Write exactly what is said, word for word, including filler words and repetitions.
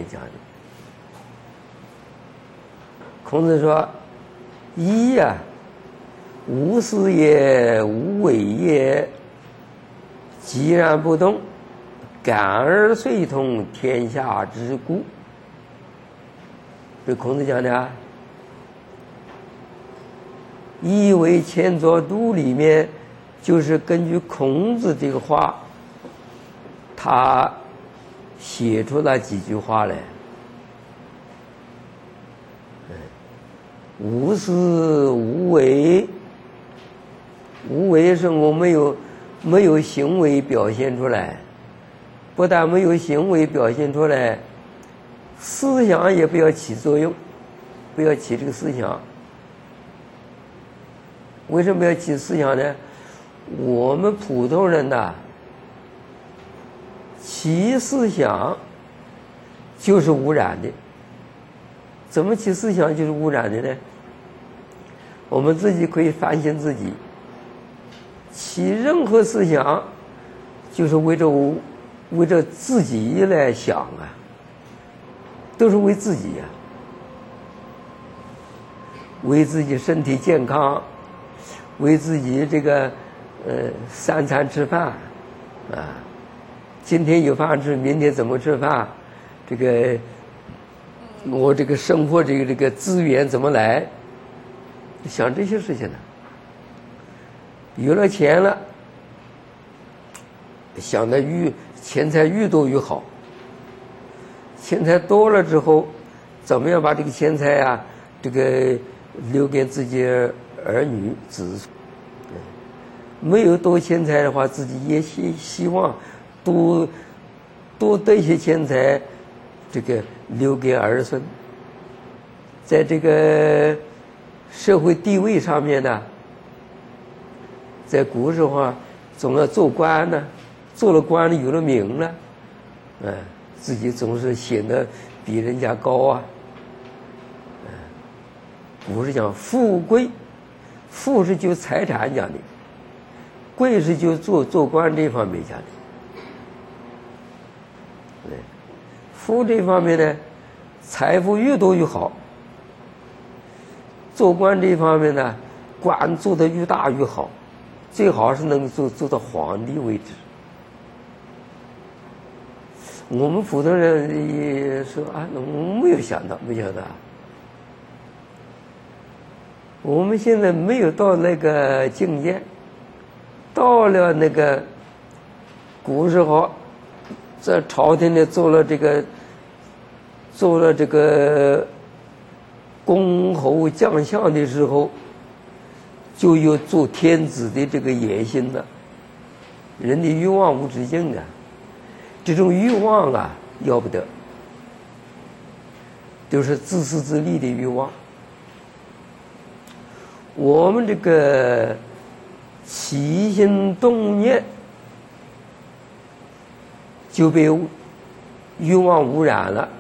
讲的。孔子说：“一呀、啊，无事也，无为也。既然不动，感而遂通天下之故。”这孔子讲的啊。《一为前作读》里面，就是根据孔子这个话，他写出了几句话来。无事无为，无为是我没有没有行为表现出来，不但没有行为表现出来，思想也不要起作用，不要起这个思想。为什么要起思想呢？我们普通人呐，起思想就是污染的。怎么起思想就是污染的呢？我们自己可以反省自己，起任何思想就是为着为着自己来想啊，都是为自己呀、啊，为自己身体健康，为自己这个呃三餐吃饭啊，今天有饭吃，明天怎么吃饭？这个我这个生活这个这个资源怎么来？想这些事情呢。有了钱了，想的越钱财越多越好。钱财多了之后，怎么样把这个钱财啊，这个留给自己儿女子孙？没有多钱财的话，自己也希希望多多得一些钱财，这个留给儿孙。在这个社会地位上面呢，在古时候啊，总要做官呢，做了官有了名了，嗯，自己总是显得比人家高啊。嗯，古是讲富贵，富是就财产讲的，贵是就做做官这方面讲的。对，富这方面呢，财富越多越好。做官这方面呢，官做得越大越好，最好是能做做到皇帝为止。我们普通人也说啊，我没有想到，没想到，我们现在没有到那个境界，到了那个古时候，在朝廷里做了这个，做了这个。公侯将相的时候，就有做天子的这个野心了。人的欲望无止境的，这种欲望啊，要不得，就是自私自利的欲望。我们这个起心动念就被欲望污染了。